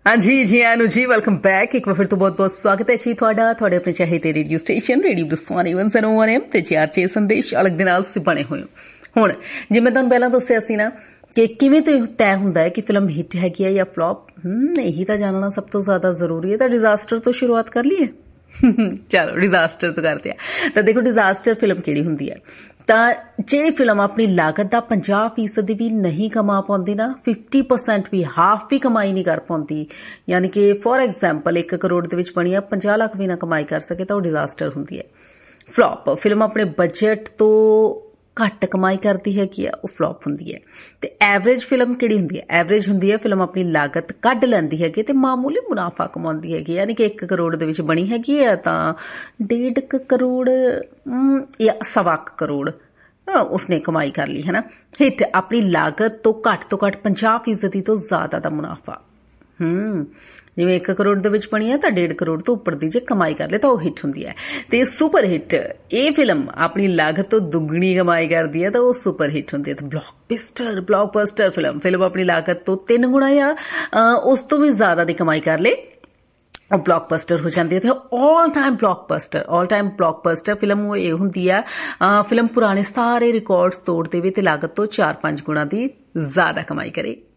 हाँ जी आनु जी welcome back एक बार फिर तो बहुत बहुत स्वागत है जी ਤੁਹਾਡਾ ਤੁਹਾਡੇ ਆਪਣੇ ਚਾਹੇ ਤੇ ਰੇਡੀਓ ਸਟੇਸ਼ਨ ਰੇਡੀਓ ਬਰਸਾਨੀ 101 ਐਮ ਤੇ ਚਾਰ ਚੇ ਸੰਦੇਸ਼ ਅਲੱਗ ਦੇ ਨਾਲ ਤੁਸੀਂ ਬਣੇ ਹੋਏ ਹੋ। ਹੁਣ ਜਿਵੇਂ ਤੁਹਾਨੂੰ ਪਹਿਲਾਂ ਦੱਸਿਆ ਸੀ ਨਾ ਕਿ ਕਿਵੇਂ ਤੋਂ ਤੈਅ ਹੁੰਦਾ ਹੈ ਕਿ ਫਿਲਮ ਹਿੱਟ ਹੈਗੀ ਹੈ ਜਾਂ ਫਲॉप। ਇਹੀ ਤਾਂ ਜਾਣਨਾ ਸਭ ਤੋਂ ਜ਼ਿਆਦਾ ਜ਼ਰੂਰੀ ਹੈ। ਤਾਂ ਡਿਜ਼ਾਸਟਰ ਤੋਂ ਸ਼ੁਰੂਆਤ ਕਰ ਲਈਏ। ਚਲੋ ਡਿਜ਼ਾਸਟਰ ਤੋਂ ਕਰਦੇ ਆ। ਤਾਂ ਦੇਖੋ ਡਿਜ਼ਾਸਟਰ ਫਿਲਮ ਕਿਹੜੀ ਹੁੰਦੀ ਹੈ ਤਾਂ ਜਿਹੜੀ ਫਿਲਮ ਆਪਣੀ ਲਾਗਤ ਦਾ 50% ਵੀ ਨਹੀਂ ਕਮਾ ਪਾਉਂਦੀ ਨਾ 50% ਵੀ ਹਾਫ ਵੀ ਕਮਾਈ ਨਹੀਂ ਕਰ ਪਾਉਂਦੀ, ਯਾਨੀ ਕਿ ਫੋਰ ਐਗਜ਼ਾਮਪਲ 1 ਕਰੋੜ ਦੇ ਵਿੱਚ ਬਣੀ ਆ 50 ਲੱਖ ਵੀ ਨਾ ਕਮਾਈ ਕਰ ਸਕੇ ਤਾਂ ਉਹ ਡਿਜ਼ਾਸਟਰ ਹੁੰਦੀ ਹੈ। ਫਲॉप ਫਿਲਮ ਆਪਣੇ ਬਜਟ ਤੋਂ ਘੱਟ ਕਮਾਈ ਕਰਦੀ ਹੈਗੀ ਆ, ਉਹ ਫਲॉप ਹੁੰਦੀ ਹੈ। ਤੇ ਐਵਰੇਜ ਫਿਲਮ ਕਿਹੜੀ ਹੁੰਦੀ ਹੈ? ਐਵਰੇਜ ਹੁੰਦੀ ਹੈ ਫਿਲਮ ਆਪਣੀ ਲਾਗਤ ਕੱਢ ਲੈਂਦੀ ਹੈਗੀ ਤੇ ਮਾਮੂਲੀ ਮੁਨਾਫਾ ਕਮਾਉਂਦੀ ਹੈਗੀ, ਯਾਨੀ ਕਿ 1 ਕਰੋੜ ਦੇ ਵਿੱਚ ਬਣੀ ਹੈਗੀ ਆ ਤਾਂ 1.5 ਕਰੋੜ ਜਾਂ 1.25 ਕਰੋੜ ਉਸਨੇ ਕਮਾਈ ਕਰ ਲਈ ਹੈ ਨਾ। ਹਿੱਟ ਆਪਣੀ ਲਾਗਤ ਤੋਂ ਘੱਟ 50% ਤੋਂ ਜ਼ਿਆਦਾ ਦਾ ਮੁਨਾਫਾ। ਜਿਵੇਂ 1 ਕਰੋੜ ਦੇ ਵਿੱਚ ਬਣੀ ਹੈ ਤਾਂ 1.5 ਕਰੋੜ ਤੋਂ ਉੱਪਰ ਦੀ ਜੇ ਕਮਾਈ ਕਰ ਲੇ ਤਾਂ ਉਹ ਹਿੱਟ ਹੁੰਦੀ ਹੈ। ਤੇ ਸੁਪਰ ਹਿੱਟ ਇਹ ਫਿਲਮ ਆਪਣੀ ਲਾਗਤ ਤੋਂ ਦੁੱਗਣੀ ਕਮਾਈ ਕਰਦੀ ਹੈ ਤਾਂ ਉਹ ਸੁਪਰ ਹਿੱਟ ਹੁੰਦੀ ਹੈ। ਤੇ ਬਲੌਕਬਸਟਰ ਫਿਲਮ ਆਪਣੀ ਲਾਗਤ ਤੋਂ 3 ਗੁਣਾ ਜਾਂ ਉਸ ਤੋਂ ਵੀ ਜ਼ਿਆਦਾ ਦੀ ਕਮਾਈ ਕਰ ਲੇ ਉਹ ਬਲੌਕਬਸਟਰ ਹੋ ਜਾਂਦੀ ਹੈ। ਤੇ ਆਲ ਟਾਈਮ ਬਲੌਕਬਸਟਰ ਫਿਲਮ ਉਹ ਇਹ ਹੁੰਦੀ ਆ ਫਿਲਮ ਪੁਰਾਣੇ ਸਾਰੇ ਰਿਕਾਰਡਸ ਤੋੜ ਦੇਵੇ ਤੇ ਲਾਗਤ ਤੋਂ 4-5 ਗੁਣਾ ਦੀ ਜ਼ਿਆਦਾ ਕਮਾਈ ਕਰੇ।